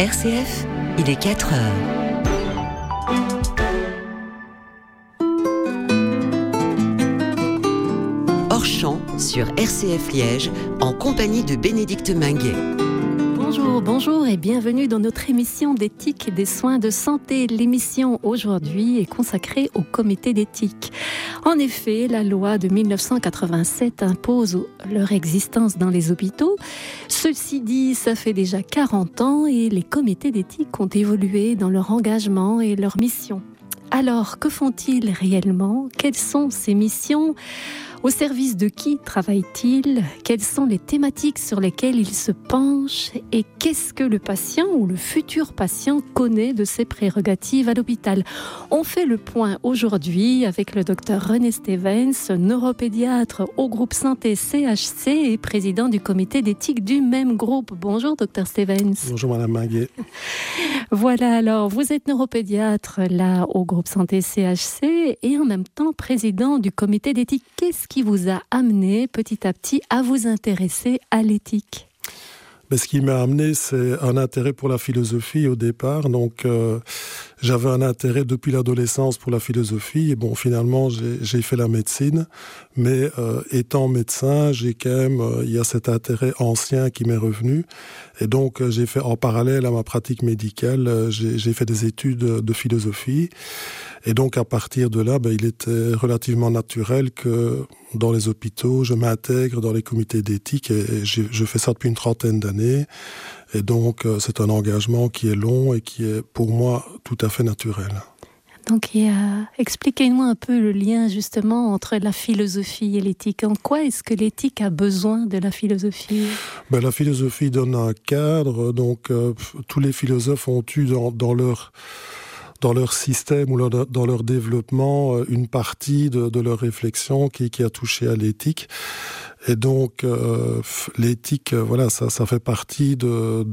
RCF, il est 4 heures. Hors champ sur RCF Liège, en compagnie de Bénédicte Minguet. Bonjour et bienvenue dans notre émission d'éthique et des soins de santé. L'émission aujourd'hui est consacrée au comité d'éthique. En effet, la loi de 1987 impose leur existence dans les hôpitaux. Ceci dit, ça fait déjà 40 ans et les comités d'éthique ont évolué dans leur engagement et leur mission. Alors, que font-ils réellement ? Quelles sont ces missions ? Au service de qui travaillent-ils ? Quelles sont les thématiques sur lesquelles ils se penchent ? Et qu'est-ce que le patient ou le futur patient connaît de ses prérogatives à l'hôpital ? On fait le point aujourd'hui avec le docteur René Stevens, neuropédiatre au groupe santé CHC et président du comité d'éthique du même groupe. Bonjour docteur Stevens. Bonjour madame Minguet. Voilà, alors vous êtes neuropédiatre là au groupe santé CHC et en même temps président du comité d'éthique. Qu'est-ce qui vous a amené petit à petit à vous intéresser à l'éthique ? Ce qui m'a amené, c'est un intérêt pour la philosophie au départ. Donc, j'avais un intérêt depuis l'adolescence pour la philosophie. Et bon, finalement, j'ai fait la médecine. Mais étant médecin, j'ai quand même, il y a cet intérêt ancien qui m'est revenu. Et donc, j'ai fait en parallèle à ma pratique médicale, j'ai fait des études de philosophie. Et donc, à partir de là, il était relativement naturel que dans les hôpitaux, je m'intègre dans les comités d'éthique et je fais ça depuis une trentaine d'années. Et donc, c'est un engagement qui est long et qui est, pour moi, tout à fait naturel. Donc, expliquez-nous un peu le lien, justement, entre la philosophie et l'éthique. En quoi est-ce que l'éthique a besoin de la philosophie ? La philosophie donne un cadre. Donc, tous les philosophes ont eu dans leur système ou dans leur développement une partie de leur réflexion qui a touché à l'éthique. Et donc, l'éthique, voilà, ça fait partie de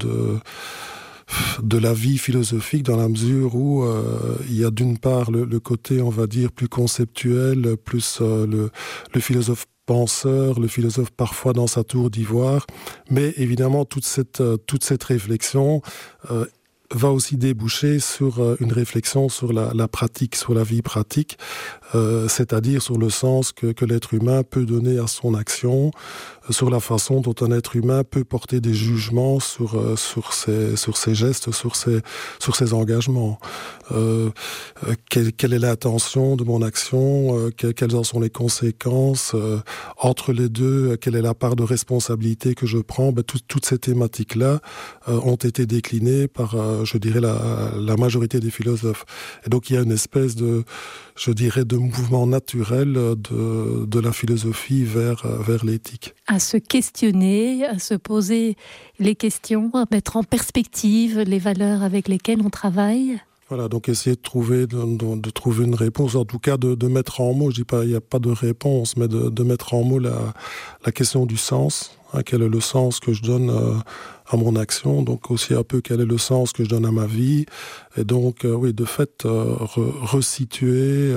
la vie philosophique dans la mesure où il y a d'une part le côté, on va dire, plus conceptuel, plus le philosophe penseur, le philosophe parfois dans sa tour d'ivoire, mais évidemment toute cette réflexion va aussi déboucher sur une réflexion sur la pratique, sur la vie pratique, c'est-à-dire sur le sens que l'être humain peut donner à son action, sur la façon dont un être humain peut porter des jugements sur ses gestes, sur ses engagements. Quelle est l'intention de mon action, quelles en sont les conséquences, entre les deux, quelle est la part de responsabilité que je prends. Toutes ces thématiques-là ont été déclinées par, je dirais, la majorité des philosophes. Et donc il y a une espèce de mouvement naturel de la philosophie vers l'éthique. À se questionner, à se poser les questions, à mettre en perspective les valeurs avec lesquelles on travaille. Voilà, donc essayer de trouver une réponse, en tout cas de mettre en mots, je dis pas, il n'y a pas de réponse, mais de mettre en mots la question du sens. Quel est le sens que je donne à mon action, donc aussi un peu quel est le sens que je donne à ma vie, et donc oui, de fait resituer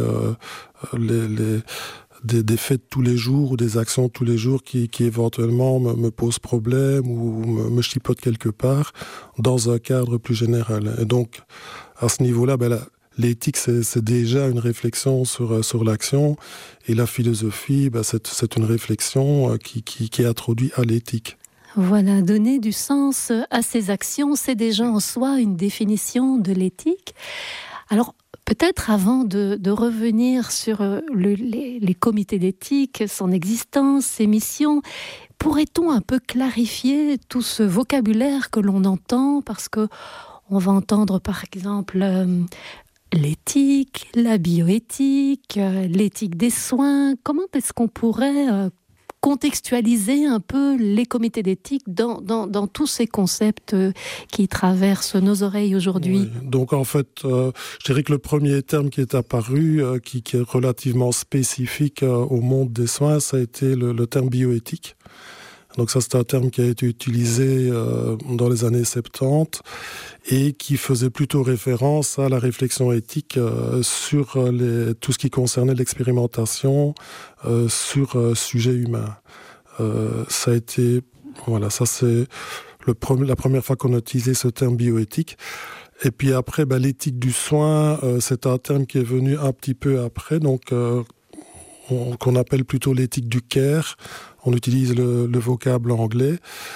des faits de tous les jours ou des actions de tous les jours qui éventuellement me posent problème ou me chipotent quelque part dans un cadre plus général. Et donc à ce niveau-là, l'éthique, c'est déjà une réflexion sur l'action, et la philosophie, c'est une réflexion qui est introduite à l'éthique. Voilà, donner du sens à ses actions, c'est déjà en soi une définition de l'éthique. Alors, peut-être avant de revenir sur les comités d'éthique, son existence, ses missions, pourrait-on un peu clarifier tout ce vocabulaire que l'on entend ? Parce que on va entendre par exemple l'éthique, la bioéthique, l'éthique des soins. Comment est-ce qu'on pourrait contextualiser un peu les comités d'éthique dans tous ces concepts qui traversent nos oreilles aujourd'hui ? Oui. Donc en fait, je dirais que le premier terme qui est apparu, qui est relativement spécifique au monde des soins, ça a été le terme bioéthique. Donc ça, c'est un terme qui a été utilisé dans les années 70 et qui faisait plutôt référence à la réflexion éthique sur tout ce qui concernait l'expérimentation sur sujet humain. Ça a été, voilà, ça c'est la première fois qu'on a utilisé ce terme bioéthique. Et puis après, l'éthique du soin, c'est un terme qui est venu un petit peu après, donc qu'on appelle plutôt l'éthique du care. On utilise le vocable anglais.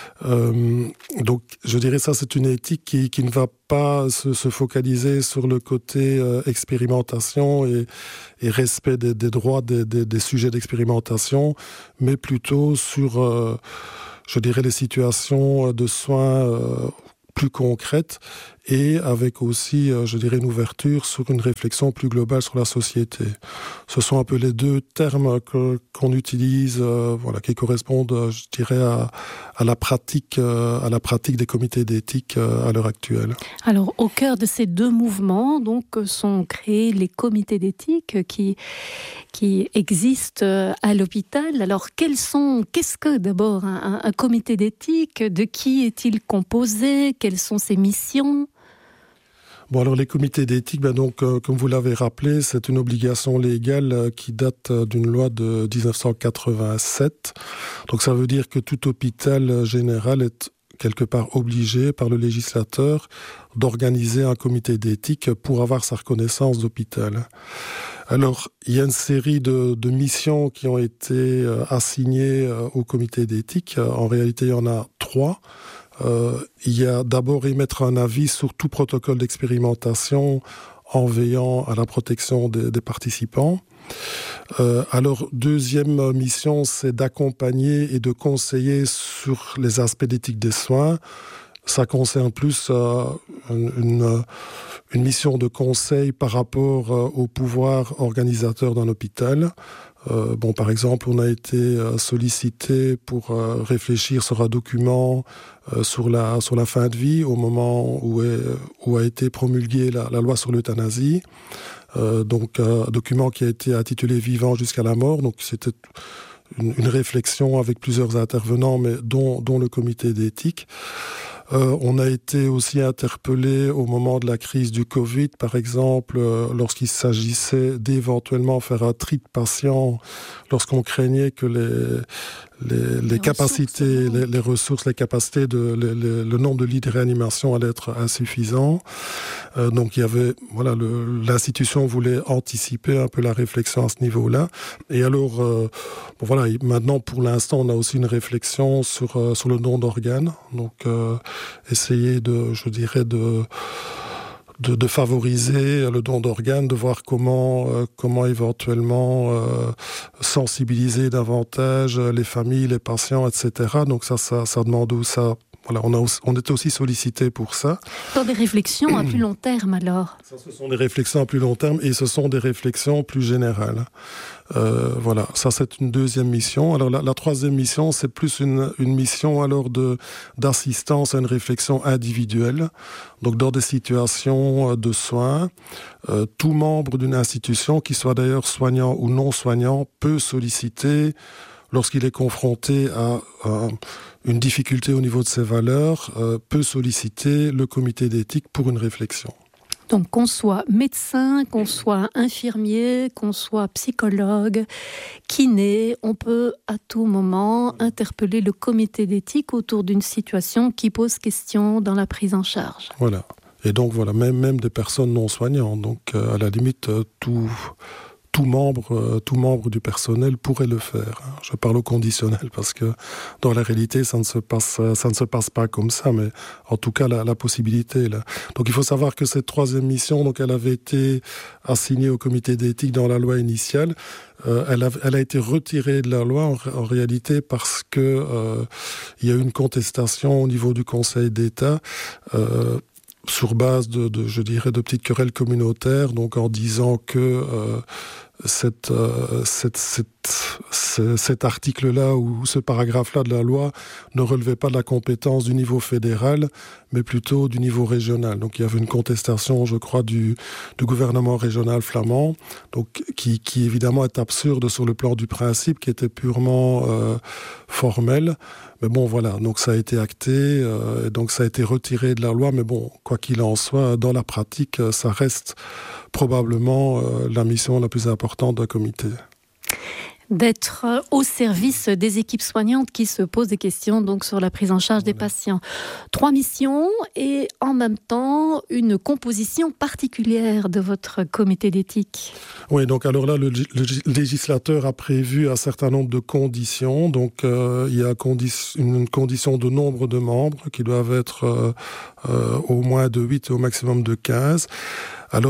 Donc, je dirais ça, c'est une éthique qui ne va pas se focaliser sur le côté expérimentation et respect des droits des sujets d'expérimentation, mais plutôt sur, je dirais, les situations de soins plus concrètes et avec aussi, je dirais, une ouverture sur une réflexion plus globale sur la société. Ce sont un peu les deux termes qu'on utilise, qui correspondent, je dirais, à la pratique des comités d'éthique à l'heure actuelle. Alors, au cœur de ces deux mouvements, donc, sont créés les comités d'éthique qui existent à l'hôpital. Alors, qu'est-ce que d'abord un comité d'éthique? De qui est-il composé? Quelles sont ses missions? Bon, alors les comités d'éthique, comme vous l'avez rappelé, c'est une obligation légale qui date d'une loi de 1987. Donc ça veut dire que tout hôpital général est quelque part obligé par le législateur d'organiser un comité d'éthique pour avoir sa reconnaissance d'hôpital. Alors, il y a une série de missions qui ont été assignées au comité d'éthique. En réalité, il y en a 3. Il y a d'abord émettre un avis sur tout protocole d'expérimentation en veillant à la protection des participants. Alors, deuxième mission, c'est d'accompagner et de conseiller sur les aspects d'éthique des soins. Ça concerne plus une mission de conseil par rapport au pouvoir organisateur d'un hôpital. Par exemple, on a été sollicité pour réfléchir sur un document sur la fin de vie au moment où a été promulguée la loi sur l'euthanasie. Donc, un document qui a été intitulé « Vivant jusqu'à la mort ». Donc, c'était une réflexion avec plusieurs intervenants, mais dont le comité d'éthique. On a été aussi interpellé au moment de la crise du Covid, par exemple, lorsqu'il s'agissait d'éventuellement faire un tri de patients, lorsqu'on craignait que les capacités, les ressources, les capacités, le nombre de lits de réanimation allait être insuffisant. Donc il y avait, l'institution voulait anticiper un peu la réflexion à ce niveau-là. Et alors, maintenant pour l'instant, on a aussi une réflexion sur le don d'organes. Donc essayer de favoriser le don d'organes, de voir comment éventuellement sensibiliser davantage les familles, les patients, etc. Donc ça demande où ça. Voilà, on était aussi sollicité pour ça. Dans des réflexions à plus long terme, alors. Ça, ce sont des réflexions à plus long terme et ce sont des réflexions plus générales. Ça c'est une deuxième mission. Alors la troisième mission, c'est plus une mission alors d'assistance à une réflexion individuelle. Donc dans des situations de soins, tout membre d'une institution, qu'il soit d'ailleurs soignant ou non soignant, peut solliciter, lorsqu'il est confronté à une difficulté au niveau de ses valeurs, peut solliciter le comité d'éthique pour une réflexion. Donc qu'on soit médecin, qu'on soit infirmier, qu'on soit psychologue, kiné, on peut à tout moment interpeller le comité d'éthique autour d'une situation qui pose question dans la prise en charge. Voilà. Et donc même des personnes non soignantes. Donc à la limite, tout membre du personnel pourrait le faire. Je parle au conditionnel parce que dans la réalité, ça ne se passe pas comme ça, mais en tout cas, la possibilité est là. Donc il faut savoir que cette troisième mission, donc elle avait été assignée au comité d'éthique dans la loi initiale. Elle a été retirée de la loi en réalité parce que il y a eu une contestation au niveau du Conseil d'État. Sur base de petites querelles communautaires, donc en disant que cet article-là ou ce paragraphe-là de la loi ne relevait pas de la compétence du niveau fédéral, mais plutôt du niveau régional. Donc il y avait une contestation, je crois, du gouvernement régional flamand, donc qui évidemment est absurde sur le plan du principe, qui était purement formel. Mais bon, voilà, donc ça a été acté, donc ça a été retiré de la loi, mais bon, quoi qu'il en soit, dans la pratique, ça reste probablement la mission la plus importante d'un comité. D'être au service des équipes soignantes qui se posent des questions donc sur la prise en charge des patients. 3 missions et en même temps une composition particulière de votre comité d'éthique. Oui, donc alors là, le législateur a prévu un certain nombre de conditions. Donc il y a une condition de nombre de membres qui doivent être au moins de 8 et au maximum de 15.